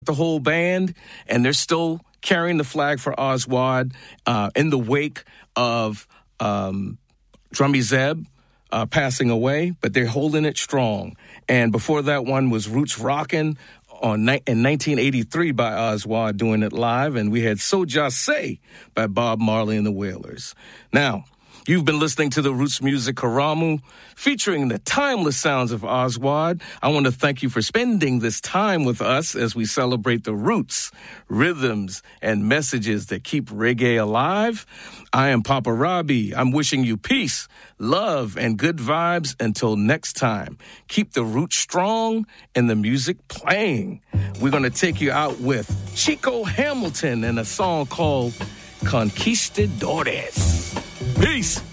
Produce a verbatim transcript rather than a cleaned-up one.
the whole band, and they're still carrying the flag for Oswald uh, in the wake of um, Drummy Zeb uh, passing away, but they're holding it strong. And before that one was Roots Rockin' on ni- in nineteen eighty-three by Oswald doing it live, and we had So Just Say by Bob Marley and the Wailers. Now, you've been listening to the Roots Music Karamu, featuring the timeless sounds of Oswald. I want to thank you for spending this time with us as we celebrate the roots, rhythms, and messages that keep reggae alive. I am Papa Robbie. I'm wishing you peace, love, and good vibes until next time. Keep the roots strong and the music playing. We're going to take you out with Chico Hamilton and a song called Conquistadores. Peace.